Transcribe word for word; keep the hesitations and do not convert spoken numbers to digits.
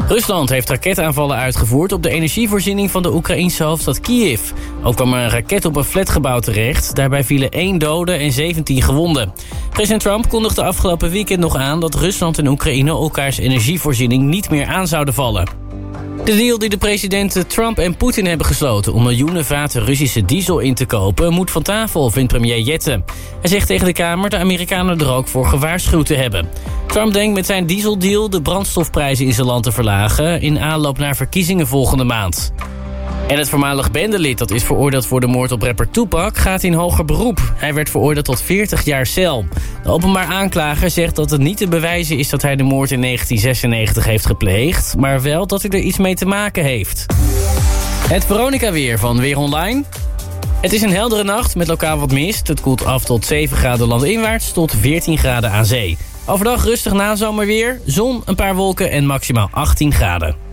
Rusland heeft raketaanvallen uitgevoerd op de energievoorziening van de Oekraïense hoofdstad Kiev. Ook kwam er een raket op een flatgebouw terecht. Daarbij vielen één dode en zeventien gewonden. President Trump kondigde afgelopen weekend nog aan dat Rusland en Oekraïne elkaars energievoorziening niet meer aan zouden vallen. De deal die de presidenten Trump en Poetin hebben gesloten om miljoenen vaten Russische diesel in te kopen moet van tafel, vindt premier Jette. Hij zegt tegen de Kamer de Amerikanen er ook voor gewaarschuwd te hebben. Trump denkt met zijn dieseldeal de brandstofprijzen in zijn land te verlagen in aanloop naar verkiezingen volgende maand. En het voormalig bendelid dat is veroordeeld voor de moord op rapper Tupac gaat in hoger beroep. Hij werd veroordeeld tot veertig jaar cel. De openbaar aanklager zegt dat het niet te bewijzen is dat hij de moord in negentien zesennegentig heeft gepleegd, maar wel dat hij er iets mee te maken heeft. Het Veronica-weer van Weer Online. Het is een heldere nacht met lokaal wat mist. Het koelt af tot zeven graden landinwaarts tot veertien graden aan zee. Overdag rustig nazomerweer, zon, een paar wolken en maximaal achttien graden.